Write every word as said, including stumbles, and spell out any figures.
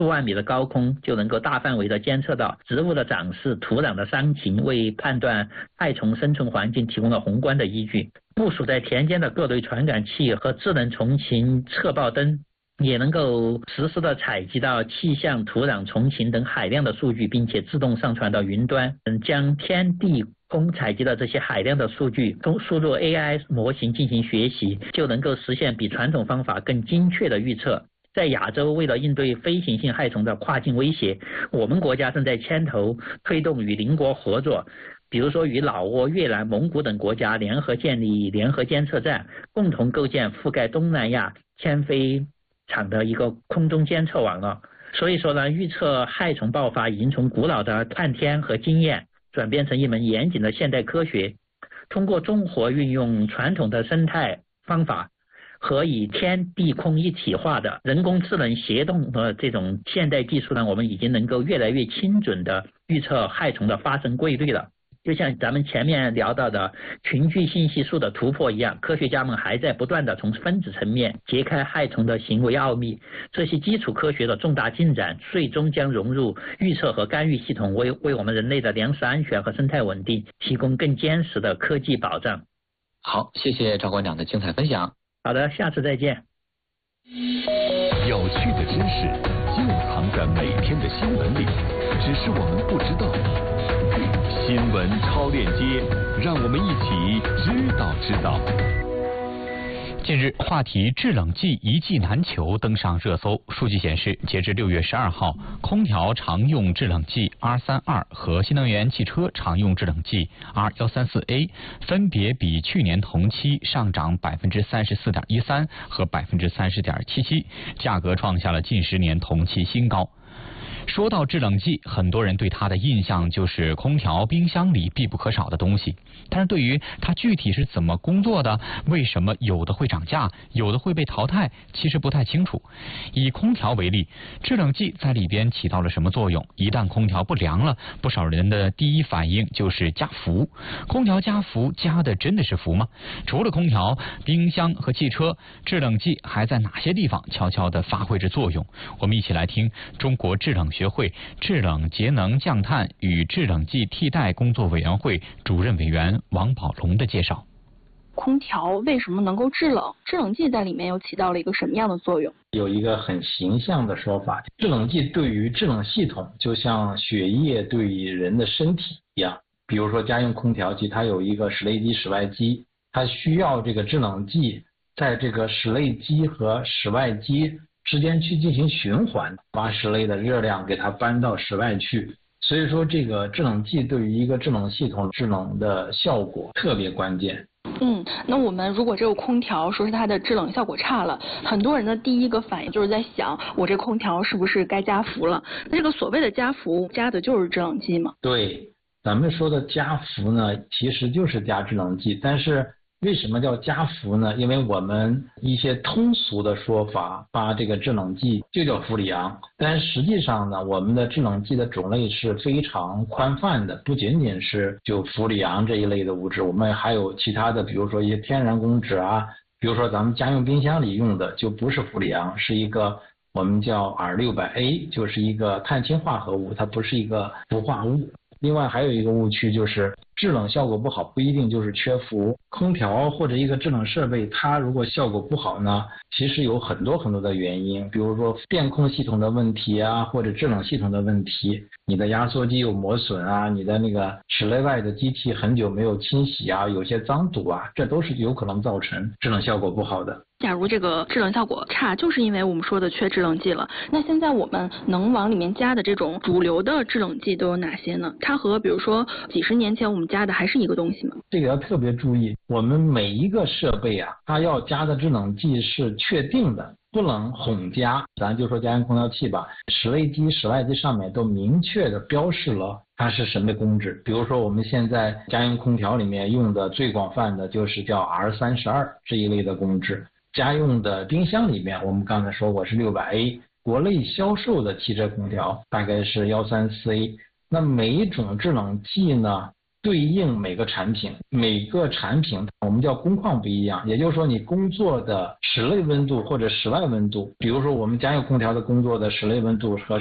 数万米的高空就能够大范围的监测到植物的长势、土壤的伤情，为判断害虫生存环境提供了宏观的依据。部署在田间的各类传感器和智能虫禽测报灯也能够实时的采集到气象、土壤、虫禽等海量的数据，并且自动上传到云端，将天地空采集的这些海量的数据输入 A I 模型进行学习，就能够实现比传统方法更精确的预测。在亚洲，为了应对飞行性害虫的跨境威胁，我们国家正在牵头推动与邻国合作，比如说与老挝、越南、蒙古等国家联合建立联合监测站，共同构建覆盖东南亚迁飞场的一个空中监测网络。所以说呢，预测害虫爆发已经从古老的看天和经验转变成一门严谨的现代科学，通过综合运用传统的生态方法和以天地空一体化的人工智能协同的这种现代技术呢，我们已经能够越来越精准的预测害虫的发生规律了。就像咱们前面聊到的群聚信息素的突破一样，科学家们还在不断的从分子层面揭开害虫的行为奥秘。这些基础科学的重大进展，最终将融入预测和干预系统，为为我们人类的粮食安全和生态稳定提供更坚实的科技保障。 好，谢谢赵馆长的精彩分享。 好的，下次再见。 有趣的知识就藏在每天的新闻里，只是我们不知道。新闻超链接，让我们一起知道知道。 近日，话题制冷剂一剂难求登上热搜。数据显示，截至六月十二号，空调常用制冷剂 R 三十二 和新能源汽车常用制冷剂 R 一三四 A 分别比去年同期上涨百分之三十四点一三和百分之三十点七七，价格创下了近十年同期新高。说到制冷剂，很多人对它的印象就是空调、冰箱里必不可少的东西。但是对于它具体是怎么工作的，为什么有的会涨价，有的会被淘汰，其实不太清楚。以空调为例，制冷剂在里边起到了什么作用？一旦空调不凉了，不少人的第一反应就是加氟。空调加氟加的真的是氟吗？除了空调、冰箱和汽车，制冷剂还在哪些地方悄悄地发挥着作用？我们一起来听中国制冷学会制冷节能降碳与制冷剂替代工作委员会主任委员王宝龙的介绍。 空调为什么能够制冷？制冷剂在里面又起到了一个什么样的作用？ 有一个很形象的说法，制冷剂对于制冷系统就像血液对于人的身体一样。比如说家用空调机，它有一个室内机、室外机，它需要这个制冷剂在这个室内机和室外机之间去进行循环，把室内的热量给它搬到室外去。所以说这个制冷剂对于一个制冷系统制冷的效果特别关键。 嗯，那我们如果这个空调说是它的制冷效果差了，很多人的第一个反应就是在想，我这空调是不是该加氟了？那这个所谓的加氟，加的就是制冷剂吗？ 对，咱们说的加氟呢，其实就是加制冷剂，但是为什么叫加氟呢？因为我们一些通俗的说法，把这个制冷剂就叫氟里昂，但实际上呢，我们的制冷剂的种类是非常宽泛的，不仅仅是就氟里昂这一类的物质，我们还有其他的，比如说一些天然公酯啊，比如说咱们家用冰箱里用的就不是氟里昂，是一个我们叫 R 六百 A， 就是一个碳氢化合物，它不是一个氟化物。另外还有一个误区，就是制冷效果不好不一定就是缺氟。空调或者一个制冷设备，它如果效果不好呢，其实有很多很多的原因，比如说电控系统的问题啊，或者制冷系统的问题，你的压缩机有磨损啊，你的那个室内外的机器很久没有清洗啊，有些脏堵啊，这都是有可能造成制冷效果不好的。 假如这个制冷效果差，就是因为我们说的缺制冷剂了。那现在我们能往里面加的这种主流的制冷剂都有哪些呢？它和比如说几十年前我们加的还是一个东西吗？ 这个要特别注意，我们每一个设备啊，它要加的制冷剂是确定的，不能混加。咱就说家用空调器吧，室内机、室外机上面都明确的标示了它是什么公制。比如说我们现在家用空调里面用的最广泛的就是叫 R 三十二 这一类的公制。家用的冰箱里面，我们刚才说过是 六百 A， 国内销售的汽车空调大概是 一三四 A。 那每一种制冷剂呢， 对应每个产品，每个产品我们叫工况不一样，也就是说你工作的室内温度或者室外温度，比如说我们家用空调的工作的室内温度和